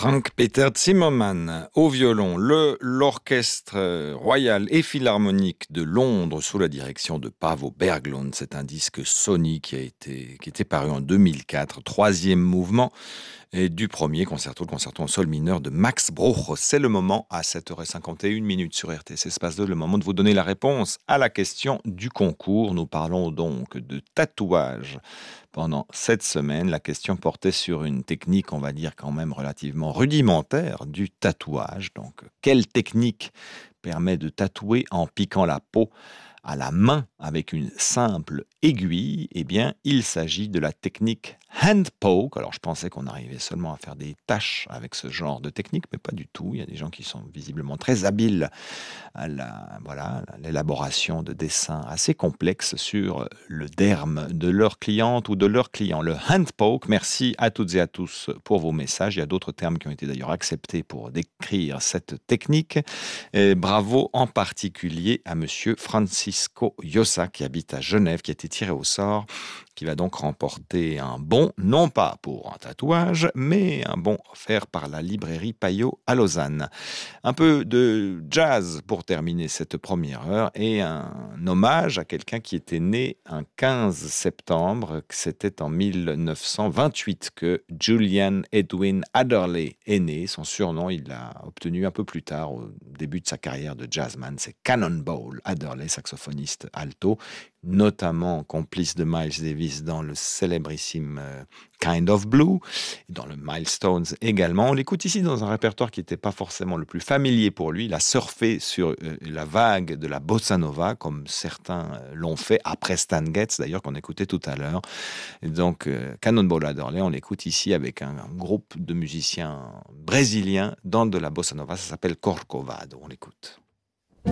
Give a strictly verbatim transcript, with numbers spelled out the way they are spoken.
Frank-Peter Zimmermann au violon, le l'orchestre royal et philharmonique de Londres sous la direction de Paavo Berglund. C'est un disque Sony qui a été qui était paru en deux mille quatre, troisième mouvement et du premier concerto, le concerto en sol mineur de Max Bruch. C'est le moment à sept heures cinquante et une minutes sur R T C Espace deux, le moment de vous donner la réponse à la question du concours. Nous parlons donc de tatouage. Pendant cette semaine, la question portait sur une technique, on va dire quand même relativement rudimentaire, du tatouage. Donc, quelle technique permet de tatouer en piquant la peau à la main avec une simple aiguille? Eh bien, il s'agit de la technique hand poke. Alors, je pensais qu'on arrivait seulement à faire des taches avec ce genre de technique, mais pas du tout. Il y a des gens qui sont visiblement très habiles à la, voilà, à l'élaboration de dessins assez complexes sur le derme de leur cliente ou de leur client. Le hand poke, merci à toutes et à tous pour vos messages. Il y a d'autres termes qui ont été d'ailleurs acceptés pour décrire cette technique. Et bravo en particulier à monsieur Francisco Llosa qui habite à Genève, qui a été tiré au sort, qui va donc remporter un bon, non pas pour un tatouage, mais un bon offert par la librairie Payot à Lausanne. Un peu de jazz pour terminer cette première heure et un hommage à quelqu'un qui était né un quinze septembre, c'était en mille neuf cent vingt-huit que Julian Edwin Adderley est né. Son surnom, il l'a obtenu un peu plus tard, au début de sa carrière de jazzman, c'est Cannonball Adderley, saxophoniste alto, notamment complice de Miles Davis dans le célébrissime euh, Kind of Blue, dans le Milestones également. On l'écoute ici dans un répertoire qui n'était pas forcément le plus familier pour lui. Il a surfé sur euh, la vague de la bossa nova, comme certains euh, l'ont fait après Stan Getz, d'ailleurs, qu'on écoutait tout à l'heure. Et donc, euh, Cannonball Adderley, on l'écoute ici avec un, un groupe de musiciens brésiliens dans de la bossa nova. Ça s'appelle Corcovado. On l'écoute.